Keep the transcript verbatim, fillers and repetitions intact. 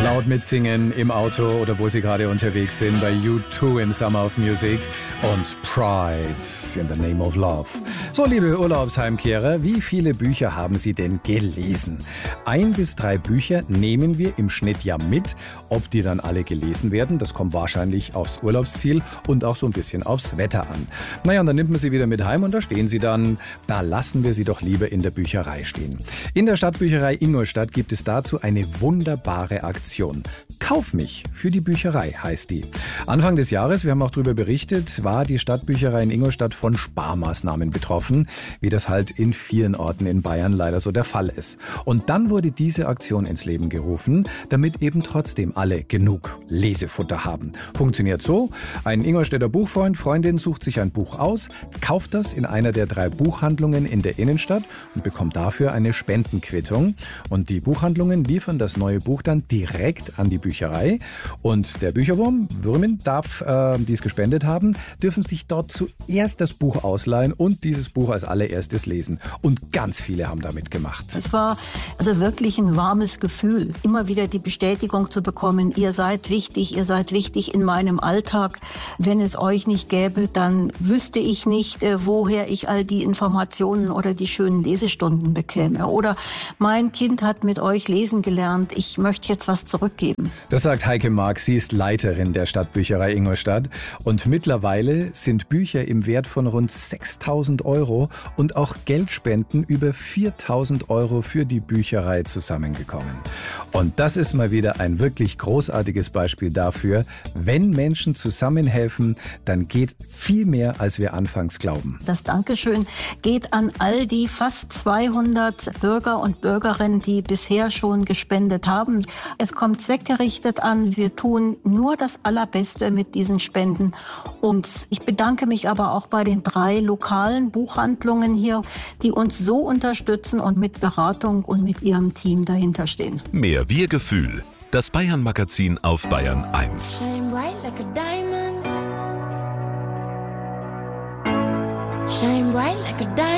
Laut mitsingen im Auto oder wo Sie gerade unterwegs sind, bei U zwei im Summer of Music und Pride in the Name of Love. So, liebe Urlaubsheimkehrer, wie viele Bücher haben Sie denn gelesen? Ein bis drei Bücher nehmen wir im Schnitt ja mit. Ob die dann alle gelesen werden, das kommt wahrscheinlich aufs Urlaubsziel und auch so ein bisschen aufs Wetter an. Naja, und dann nimmt man sie wieder mit heim und da stehen sie dann. Da lassen wir sie doch lieber in der Bücherei stehen. In der Stadtbücherei Ingolstadt gibt es dazu eine wunderbare Aktion. Kauf mich für die Bücherei heißt die. Anfang des Jahres, wir haben auch darüber berichtet, war die Stadtbücherei in Ingolstadt von Sparmaßnahmen betroffen, wie das halt in vielen Orten in Bayern leider so der Fall ist. Und dann wurde diese Aktion ins Leben gerufen, damit eben trotzdem alle genug Lesefutter haben. Funktioniert so: Ein Ingolstädter Buchfreund, Freundin sucht sich ein Buch aus, kauft das in einer der drei Buchhandlungen in der Innenstadt und bekommt dafür eine Spendenquittung. Und die Buchhandlungen liefern das neue Buch dann direkt an die Bücherei. Und der Bücherwurm, Würmin, darf, äh, die es gespendet haben, dürfen sich dort zuerst das Buch ausleihen und dieses Buch als allererstes lesen. Und ganz viele haben da mitgemacht. Es war also wirklich ein warmes Gefühl, immer wieder die Bestätigung zu bekommen, ihr seid wichtig, ihr seid wichtig in meinem Alltag. Wenn es euch nicht gäbe, dann wüsste ich nicht, äh, woher ich all die Informationen oder die schönen Lesestunden bekäme. Oder mein Kind hat mit euch lesen gelernt, ich möchte jetzt was zurückgeben. Das sagt Heike Mark, sie ist Leiterin der Stadtbücherei Ingolstadt. Und mittlerweile sind Bücher im Wert von rund sechstausend Euro und auch Geldspenden über viertausend Euro für die Bücherei zusammengekommen. Und das ist mal wieder ein wirklich großartiges Beispiel dafür, wenn Menschen zusammenhelfen, dann geht viel mehr, als wir anfangs glauben. Das Dankeschön geht an all die fast zweihundert Bürger und Bürgerinnen, die bisher schon gespendet haben. Es kommt zweckgerichtet an. Wir tun nur das Allerbeste mit diesen Spenden. Und ich bedanke mich aber auch bei den drei lokalen Buchhandlungen hier, die uns so unterstützen und mit Beratung und mit ihrem Team dahinter stehen. Mehr Wir-Gefühl. Das Bayern-Magazin auf Bayern eins. Shine bright like a diamond. Shine bright like a diamond.